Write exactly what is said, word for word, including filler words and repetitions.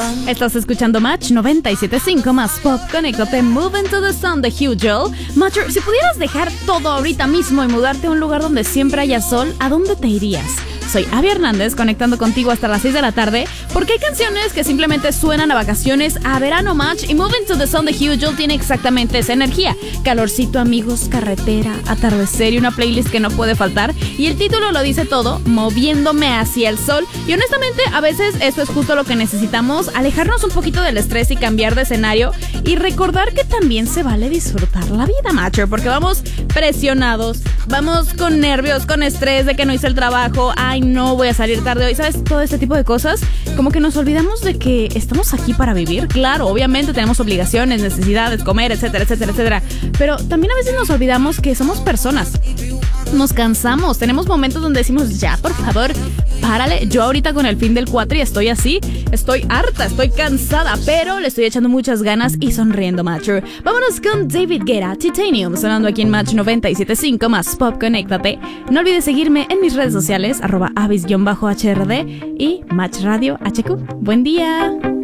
Estás escuchando Match noventa y siete punto cinco más pop. Conéctate, Move Into the Sun de Hugh Joel. Matcher, si pudieras dejar todo ahorita mismo y mudarte a un lugar donde siempre haya sol, ¿a dónde te irías? Soy Abby Hernández, conectando contigo hasta las seis de la tarde, porque hay canciones que simplemente suenan a vacaciones, a verano. Match y Move Into the Sun de Hugh Joel tiene exactamente esa energía. Calorcito, amigos, carretera, atardecer y una playlist que no puede faltar. Y el título lo dice todo, moviéndome hacia el sol. Y honestamente, a veces eso es justo lo que necesitamos, alejarnos un poquito del estrés y cambiar de escenario. Y recordar que también se vale disfrutar la vida, Matcher, porque vamos presionados, vamos con nervios, con estrés de que no hice el trabajo, ay no, voy a salir tarde hoy, ¿sabes? Todo este tipo de cosas, como que nos olvidamos de que estamos aquí para vivir. Claro, obviamente tenemos obligaciones, necesidades, comer, etcétera, etcétera, etcétera, pero también a veces nos olvidamos que somos personas. Nos cansamos, tenemos momentos donde decimos, ya, por favor, párale. Yo ahorita con el fin del cuatro y estoy así, estoy harta, estoy cansada, pero le estoy echando muchas ganas y sonriendo, Matcher. Vámonos con David Guetta, Titanium, sonando aquí en Match noventa y siete punto cinco más pop. Conéctate. No olvides seguirme en mis redes sociales, arroba avis-hrd y Match Radio H Q. Buen día.